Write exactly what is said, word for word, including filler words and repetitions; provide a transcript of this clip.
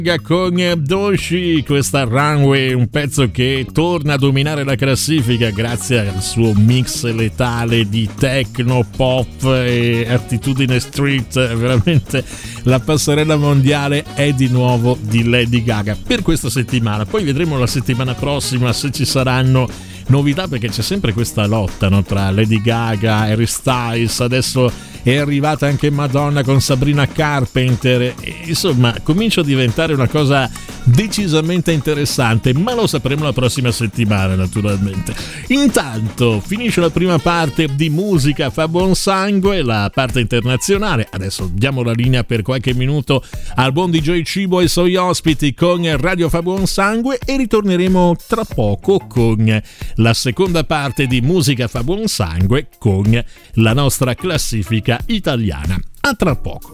Con Doshi, questa Runway, un pezzo che torna a dominare la classifica grazie al suo mix letale di techno, pop e attitudine street. Veramente la passerella mondiale è di nuovo di Lady Gaga per questa settimana. Poi vedremo la settimana prossima se ci saranno novità, perché c'è sempre questa lotta, no, tra Lady Gaga e Harry Styles. Adesso è arrivata anche Madonna con Sabrina Carpenter e, insomma, comincia a diventare una cosa decisamente interessante, ma lo sapremo la prossima settimana, naturalmente. Intanto finisce la prima parte di Musica fa buon sangue, la parte internazionale. Adesso diamo la linea per qualche minuto al buon D J Cibo e i suoi ospiti con Radio fa buon sangue e ritorneremo tra poco con la seconda parte di Musica fa buon sangue con la nostra classifica italiana. A tra poco.